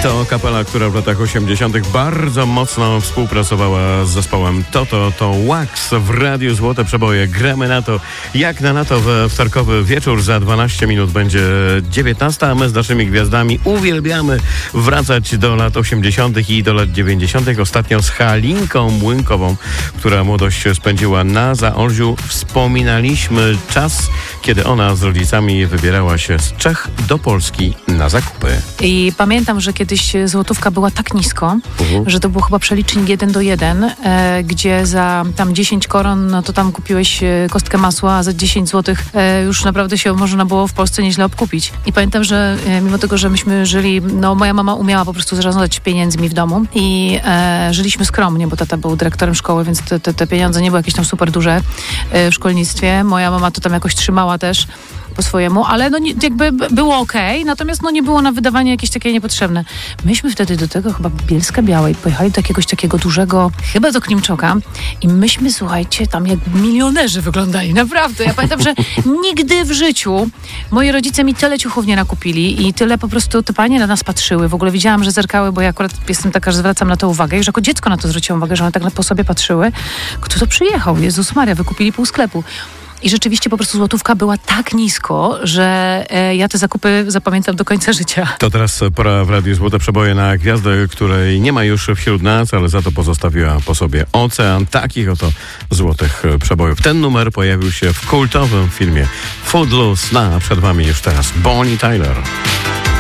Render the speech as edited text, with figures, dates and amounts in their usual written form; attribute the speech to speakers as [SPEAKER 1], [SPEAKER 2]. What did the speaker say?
[SPEAKER 1] To kapela, która w latach 80. bardzo mocno współpracowała z zespołem Toto. To Wax w Radiu Złote Przeboje. Gramy na to, jak na lato we wtorkowy wieczór. Za 12 minut będzie 19, a my z naszymi gwiazdami uwielbiamy wracać do lat 80. i do lat 90. Ostatnio z Halinką Młynkową, która młodość spędziła na Zaolziu. Wspominaliśmy czas, kiedy ona z rodzicami wybierała się z Czech do Polski na zakupy.
[SPEAKER 2] I pamiętam, że kiedyś złotówka była tak nisko, że to był chyba przelicznik 1:1, gdzie za tam 10 koron, no to tam kupiłeś kostkę masła, a za 10 złotych już naprawdę się można było w Polsce nieźle obkupić. I pamiętam, że mimo tego, że myśmy żyli, no moja mama umiała po prostu zarządzać pieniędzmi w domu i żyliśmy skromnie, bo tata był dyrektorem szkoły, więc te pieniądze nie były jakieś tam super duże w szkolnictwie. Moja mama to tam jakoś trzymała też po swojemu, ale no jakby było okej, natomiast no nie było na wydawanie jakieś takie niepotrzebne. Myśmy wtedy do tego chyba Bielska Białej pojechali do jakiegoś takiego dużego, chyba do Klimczoka i myśmy, słuchajcie, tam jak milionerzy wyglądali, naprawdę. Ja pamiętam, że nigdy w życiu moi rodzice mi tyle ciuchów nie nakupili i tyle po prostu te panie na nas patrzyły. W ogóle widziałam, że zerkały, bo ja akurat jestem taka, że zwracam na to uwagę i że jako dziecko na to zwróciłam uwagę, że one tak po sobie patrzyły. Kto to przyjechał? Jezus Maria, wykupili pół sklepu. I rzeczywiście po prostu złotówka była tak nisko, że ja te zakupy zapamiętam do końca życia.
[SPEAKER 1] To teraz pora w Radiu Złote Przeboje na gwiazdę, której nie ma już wśród nas, ale za to pozostawiła po sobie ocean takich oto złotych przebojów. Ten numer pojawił się w kultowym filmie Footloose. Przed wami już teraz Bonnie Tyler.